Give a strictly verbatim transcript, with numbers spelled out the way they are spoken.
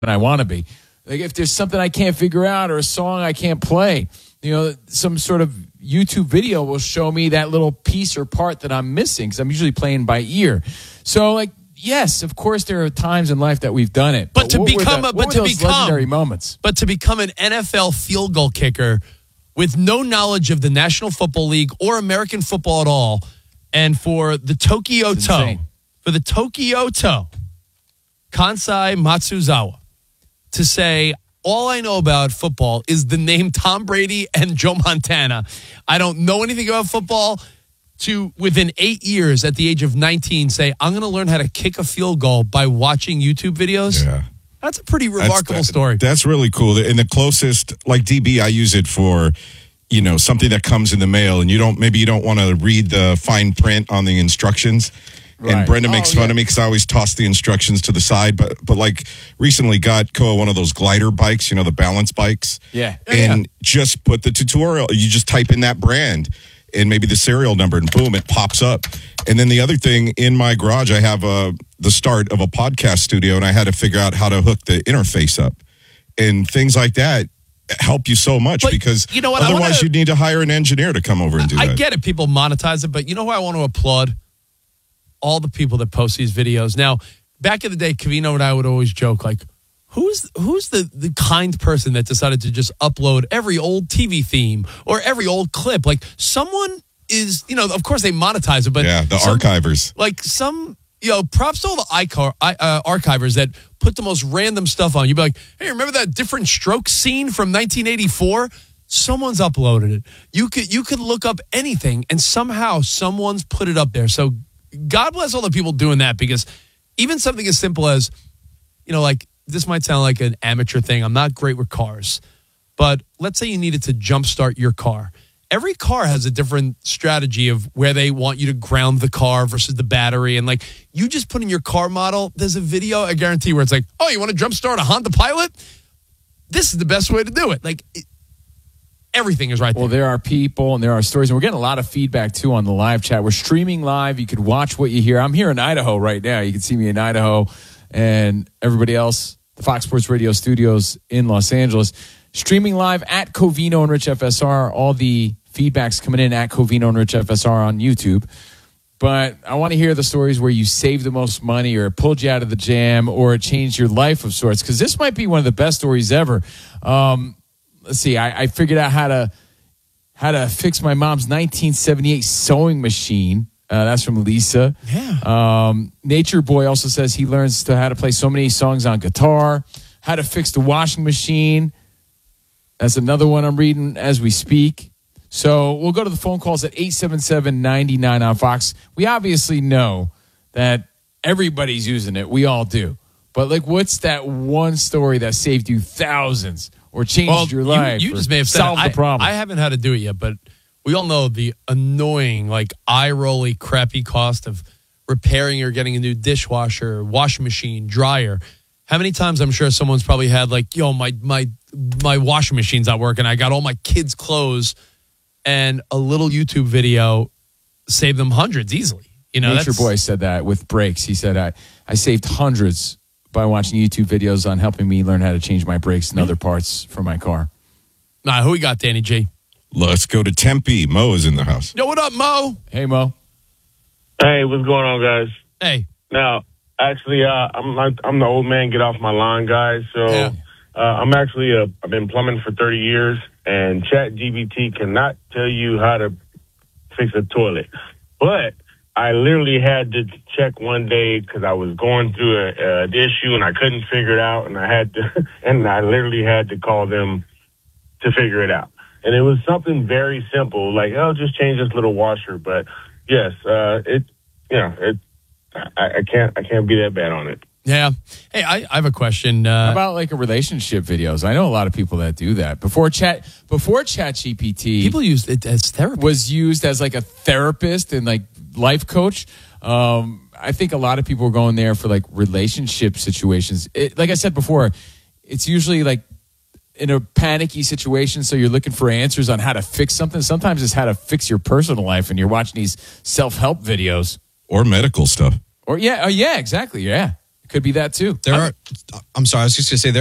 I want to be. Like if there's something I can't figure out or a song I can't play, you know, some sort of YouTube video will show me that little piece or part that I'm missing because I'm usually playing by ear. So, like, yes, of course, there are times in life that we've done it. But, but to become, the, a, but to those become legendary moments. But to become an N F L field goal kicker with no knowledge of the National Football League or American football at all, and for the Tokyo Toe, for the Tokyo Toe, Kansai Matsuzawa, to say, all I know about football is the name Tom Brady and Joe Montana. I don't know anything about football. To, within eight years, at the age of nineteen, say, I'm going to learn how to kick a field goal by watching YouTube videos. Yeah. That's a pretty remarkable that's, that, story. That's really cool. And the closest, like D B, I use it for, you know, something that comes in the mail, and you don't, maybe you don't want to read the fine print on the instructions. Right. And Brenda makes oh, fun yeah. of me because I always toss the instructions to the side. But, but like, recently got Koa one of those glider bikes, you know, the balance bikes. Yeah. And yeah. just put the tutorial, you just type in that brand and maybe the serial number, and boom, it pops up. And then the other thing, in my garage, I have a, the start of a podcast studio, and I had to figure out how to hook the interface up. And things like that help you so much, but because you know what, otherwise wanna, you'd need to hire an engineer to come over and do I that. I get it, people monetize it, but you know who I want to applaud? All the people that post these videos. Now, back in the day, Covino and I would always joke, like, who's who's the, the kind person that decided to just upload every old T V theme or every old clip? Like, someone is, you know, of course they monetize it, but yeah, the some, archivers. Like, some, you know, props to all the icar, uh, archivers that put the most random stuff on. You'd be like, hey, remember that Different Strokes scene from nineteen eighty-four? Someone's uploaded it. You could you could look up anything, and somehow someone's put it up there. So God bless all the people doing that, because even something as simple as, you know, like, this might sound like an amateur thing. I'm not great with cars, but let's say you needed to jumpstart your car. Every car has a different strategy of where they want you to ground the car versus the battery. And like, you just put in your car model, there's a video, I guarantee, where it's like, oh, you want to jumpstart a Honda Pilot? This is the best way to do it. Like, it, everything is right there. Well, there are people and there are stories, and we're getting a lot of feedback, too, on the live chat. We're streaming live. You could watch what you hear. I'm here in Idaho right now. You can see me in Idaho, and everybody else, the Fox Sports Radio studios in Los Angeles. Streaming live at Covino and Rich F S R. All the feedback's coming in at Covino and Rich F S R on YouTube. But I want to hear the stories where you saved the most money, or it pulled you out of the jam, or it changed your life of sorts, because this might be one of the best stories ever. Um, let's see. I, I figured out how to how to fix my mom's nineteen seventy-eight sewing machine. Uh, that's from Lisa. Yeah. Um, Nature Boy also says he learns to how to play so many songs on guitar, how to fix the washing machine. That's another one I'm reading as we speak. So we'll go to the phone calls at eight seven seven, nine nine on Fox. We obviously know that everybody's using it. We all do. But, like, what's that one story that saved you thousands or changed well, your life? You, you just may have solved said the problem. I, I haven't had to do it yet, but we all know the annoying, like, eye-rolly, crappy cost of repairing or getting a new dishwasher, washing machine, dryer. How many times I'm sure someone's probably had, like, yo, my my my washing machine's not working. I got all my kids' clothes, and a little YouTube video saved them hundreds easily. You know, Nature Boy said that with brakes. He said, I, I saved hundreds by watching YouTube videos on helping me learn how to change my brakes and other parts for my car. Nah, who we got, Danny G? Let's go to Tempe. Mo is in the house. Yo, what up, Mo? Hey, Mo. Hey, what's going on, guys? Hey. Now, actually, uh, I'm like, I'm the old man, get off my lawn, guys. So Yeah. uh, I'm actually, uh, I've been plumbing for thirty years, and ChatGPT cannot tell you how to fix a toilet. But I literally had to check one day because I was going through a, a an issue and I couldn't figure it out, and I had to, and I literally had to call them to figure it out. And it was something very simple, like, oh, just change this little washer. But yes, uh, it, you know, it, I, I can't, I can't be that bad on it. Yeah. Hey, I, I have a question. Uh, How about like a relationship videos? I know a lot of people that do that. Before chat, before ChatGPT, people used it as therapy. Was used as like a therapist and like life coach. Um, I think a lot of people are going there for like relationship situations. It, like I said before, it's usually like in a panicky situation, so you're looking for answers on how to fix something. Sometimes it's how to fix your personal life, and you're watching these self-help videos or medical stuff. Or yeah, oh yeah, exactly, yeah. Could be that too. There are. I'm sorry. I was just going to say there